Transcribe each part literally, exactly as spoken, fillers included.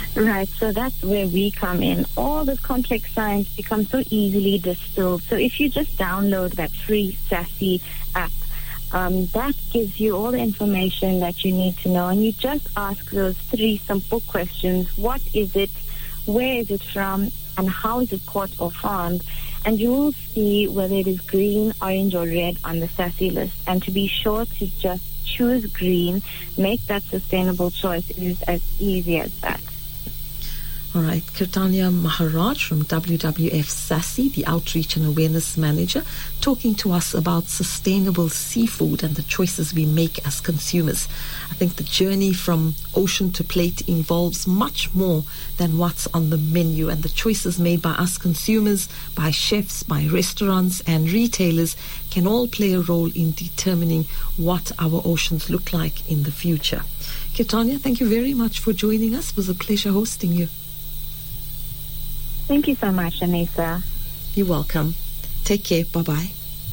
Right, so that's where we come in. All this complex science becomes so easily distilled. So if you just download that free SASSY app, um, that gives you all the information that you need to know. And you just ask those three simple questions. What is it? Where is it from? And how is it caught or farmed? And you will see whether it is green, orange, or red on the SASSY list. And to be sure to just choose green, make that sustainable choice. It is as easy as that. All right, Kirtania Maharaj from W W F SASSY, the Outreach and Awareness Manager, talking to us about sustainable seafood and the choices we make as consumers. I think the journey from ocean to plate involves much more than what's on the menu, and the choices made by us consumers, by chefs, by restaurants and retailers can all play a role in determining what our oceans look like in the future. Kirtania, thank you very much for joining us. It was a pleasure hosting you. Thank you so much, Anissa. You're welcome. Take care. Bye-bye.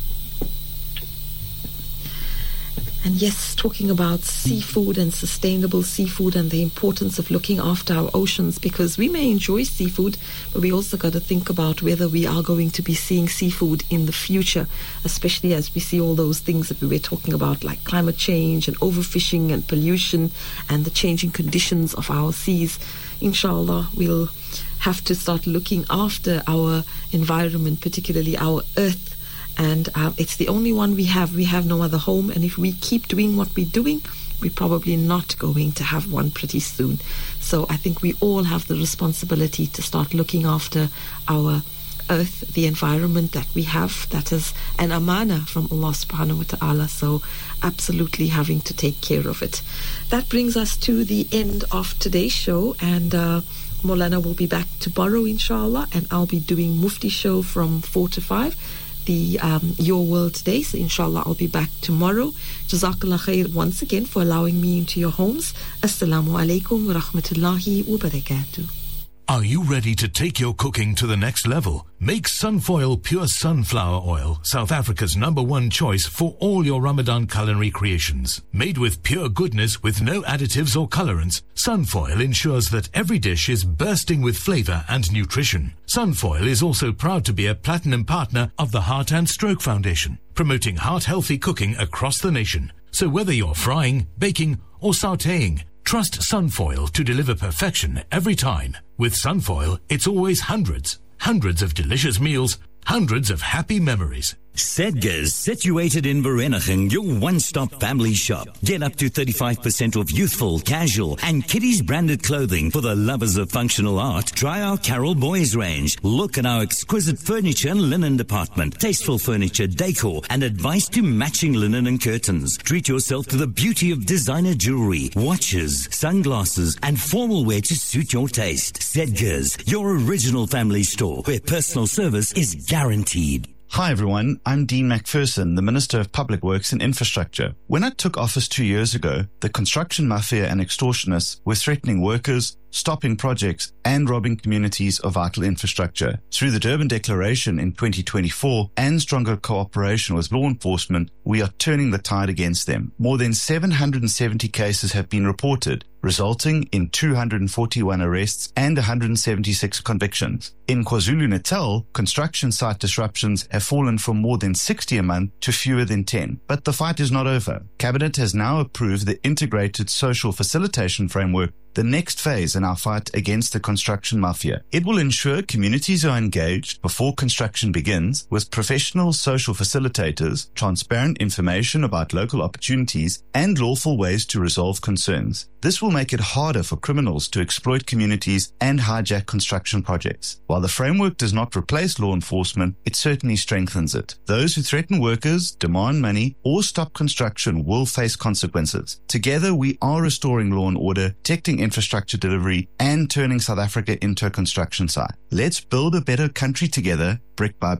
And yes, talking about seafood and sustainable seafood and the importance of looking after our oceans, because we may enjoy seafood, but we also got to think about whether we are going to be seeing seafood in the future, especially as we see all those things that we were talking about, like climate change and overfishing and pollution and the changing conditions of our seas. Inshallah, we'll have to start looking after our environment, particularly our earth. And uh, it's the only one we have. We have no other home. And if we keep doing what we're doing, we're probably not going to have one pretty soon. So I think we all have the responsibility to start looking after our earth, the environment that we have. That is an amana from Allah subhanahu wa ta'ala. So absolutely having to take care of it. That brings us to the end of today's show. And uh, Maulana will be back tomorrow, inshallah. And I'll be doing Mufti show from four to five. The um, Your World Today. So inshallah I'll be back tomorrow. Jazakallah khair once again for allowing me into your homes. Assalamu alaikum wa rahmatullahi wa barakatuh. Are you ready to take your cooking to the next level? Make Sunfoil Pure Sunflower Oil, South Africa's number one choice for all your Ramadan culinary creations. Made with pure goodness with no additives or colorants, Sunfoil ensures that every dish is bursting with flavor and nutrition. Sunfoil is also proud to be a platinum partner of the Heart and Stroke Foundation, promoting heart-healthy cooking across the nation. So whether you're frying, baking, or sautéing, trust Sunfoil to deliver perfection every time. With Sunfoil, it's always hundreds, hundreds of delicious meals, hundreds of happy memories. Sedgars, situated in Vereeniging, your one-stop family shop. Get up to thirty-five percent off youthful, casual, and kiddies branded clothing for the lovers of functional art. Try our Carol Boys range. Look at our exquisite furniture and linen department. Tasteful furniture, decor, and advice to matching linen and curtains. Treat yourself to the beauty of designer jewelry, watches, sunglasses, and formal wear to suit your taste. Sedgars, your original family store, where personal service is guaranteed. Hi everyone, I'm Dean McPherson, the Minister of Public Works and Infrastructure. When I took office two years ago, the construction mafia and extortionists were threatening workers, stopping projects, and robbing communities of vital infrastructure. Through the Durban Declaration in twenty twenty-four and stronger cooperation with law enforcement, we are turning the tide against them. More than seven hundred seventy cases have been reported, resulting in two hundred forty-one arrests and one hundred seventy-six convictions. In KwaZulu-Natal, construction site disruptions have fallen from more than sixty a month to fewer than ten. But the fight is not over. Cabinet has now approved the Integrated Social Facilitation Framework, the next phase in our fight against the construction mafia. It will ensure communities are engaged before construction begins with professional social facilitators, transparent information about local opportunities, and lawful ways to resolve concerns. This will make it harder for criminals to exploit communities and hijack construction projects. While the framework does not replace law enforcement, it certainly strengthens it. Those who threaten workers, demand money, or stop construction will face consequences. Together, we are restoring law and order, protecting infrastructure delivery, and turning South Africa into a construction site. Let's build a better country together, brick by brick.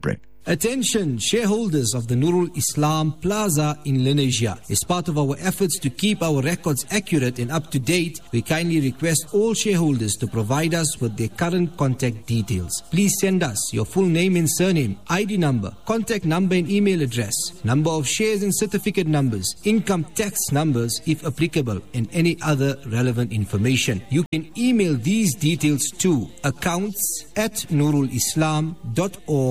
Attention shareholders of the Nurul Islam Plaza in Lenasia. As part of our efforts to keep our records accurate and up to date, we kindly request all shareholders to provide us with their current contact details. Please send us your full name and surname, I D number, contact number and email address, number of shares and certificate numbers, income tax numbers if applicable, and any other relevant information. You can email these details to accounts at nurulislam dot org.